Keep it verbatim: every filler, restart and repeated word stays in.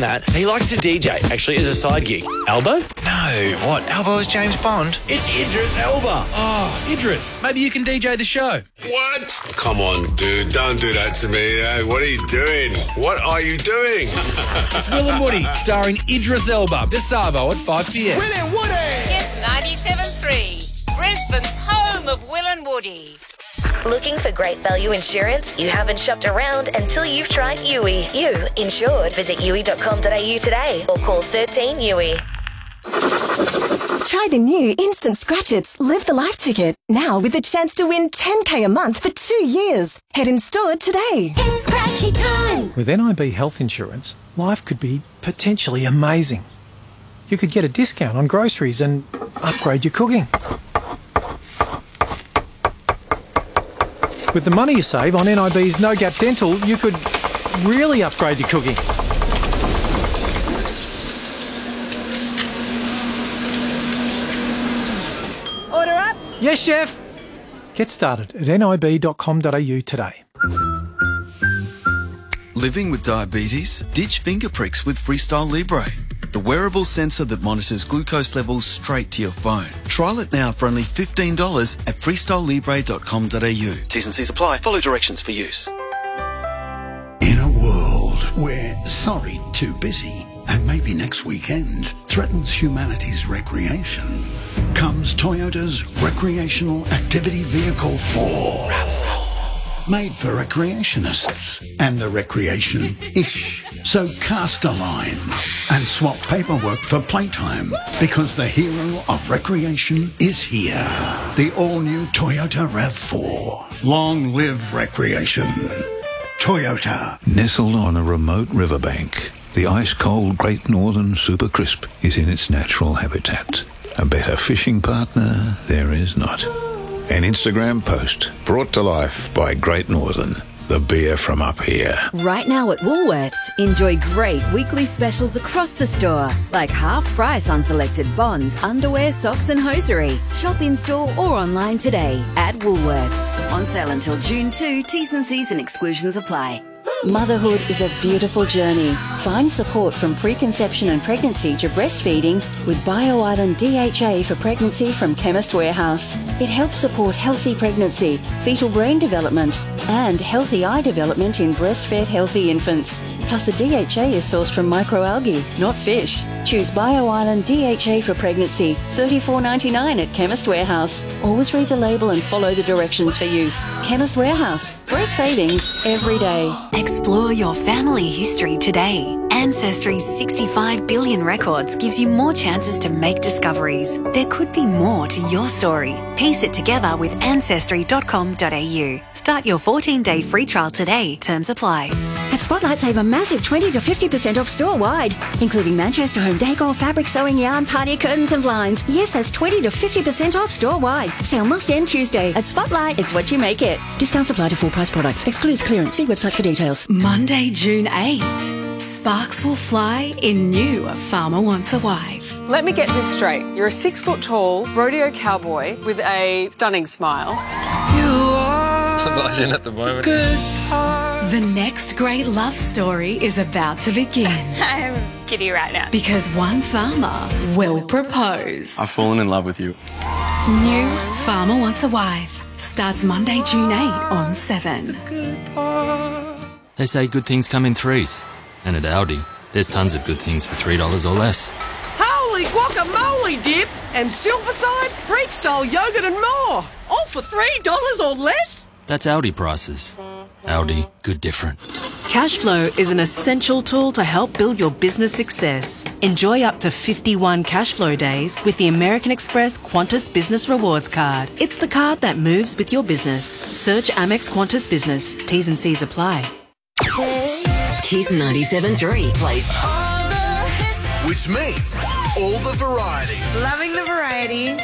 that, he likes to D J, actually, as a side gig. Albo? No, what? Albo is James Bond? It's Idris Elba. Oh, Idris, maybe you can D J the show. What? Come on, dude. Don't do that to me. Uh, what are you doing? What are you doing? It's Will and Woody, starring Idris Elba. This Savo at five p m. Will and Woody! It's ninety-seven point three, Brisbane's home of Will and Woody. Looking for great value insurance? You haven't shopped around until you've tried U I. You insured. Visit U I dot com dot a u today or call thirteen U I. Try the new Instant Scratch-Its Live the Life ticket. Now with the chance to win ten K a month for two years. Head in store today. It's scratchy time. With N I B health insurance, life could be potentially amazing. You could get a discount on groceries and upgrade your cooking. With the money you save on N I B's No Gap Dental, you could really upgrade your cooking. Order up. Yes, chef. Get started at N I B dot com dot a u today. Living with diabetes? Ditch finger pricks with Freestyle Libre, the wearable sensor that monitors glucose levels straight to your phone. Trial it now for only fifteen dollars at freestyle libre dot com dot a u. T's and C's apply. Follow directions for use. In a world where sorry, too busy, and maybe next weekend threatens humanity's recreation, comes Toyota's Recreational Activity Vehicle four. RAV four. Made for recreationists and the recreation-ish. So cast a line and swap paperwork for playtime, because the hero of recreation is here. The all-new Toyota RAV four. Long live recreation. Toyota. Nestled on a remote riverbank, the ice-cold Great Northern Super Crisp is in its natural habitat. A better fishing partner there is not. An Instagram post brought to life by Great Northern, the beer from up here. Right now at Woolworths, enjoy great weekly specials across the store, like half price on selected bonds, underwear, socks and hosiery. Shop in store or online today at Woolworths. On sale until June second, T's and C's and exclusions apply. Motherhood is a beautiful journey. Find support from preconception and pregnancy to breastfeeding with BioIsland D H A for pregnancy from Chemist Warehouse. It helps support healthy pregnancy, fetal brain development, and healthy eye development in breastfed healthy infants. Plus, the D H A is sourced from microalgae, not fish. Choose BioIsland D H A for pregnancy, thirty-four ninety-nine at Chemist Warehouse. Always read the label and follow the directions for use. Chemist Warehouse. Great savings every day. Explore your family history today. Ancestry's sixty-five billion records gives you more chances to make discoveries. There could be more to your story. Piece it together with ancestry dot com dot a u. Start your fourteen day free trial today. Terms apply. At Spotlight, save a massive twenty to fifty percent off store-wide, including Manchester home decor, fabric, sewing yarn, party curtains and blinds. Yes, that's twenty to fifty percent off store-wide. Sale must end Tuesday. At Spotlight, it's what you make it. Discounts apply to full-price products. Excludes clearance. See website for details. Monday, June eighth. Sparks will fly in new Farmer Wants a Wife. Let me get this straight. You're a six-foot-tall rodeo cowboy with a stunning smile. You are... I'm blushing at the moment. Good heart. The next great love story is about to begin. I'm giddy right now. Because one farmer will propose. I've fallen in love with you. New Farmer Wants a Wife starts Monday, June eighth on seven. They say good things come in threes. And at Aldi, there's tons of good things for three dollars or less. Holy guacamole dip and Silverside, freak-style yogurt and more. All for three dollars or less? That's Aldi prices. Aldi, good different. Cashflow is an essential tool to help build your business success. Enjoy up to fifty-one Cashflow days with the American Express Qantas Business Rewards Card. It's the card that moves with your business. Search Amex Qantas Business. T's and C's apply. Kiss ninety-seven point three plays Which means all the variety. Loving the variety.